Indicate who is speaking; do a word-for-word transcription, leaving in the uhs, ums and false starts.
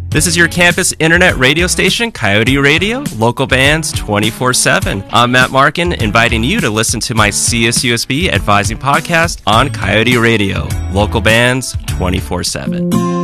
Speaker 1: This is your campus internet radio station, Coyote Radio, local bands twenty-four seven. I'm Matt Markin, inviting you to listen to my C S U S B Advising podcast on Coyote Radio, local bands twenty-four seven.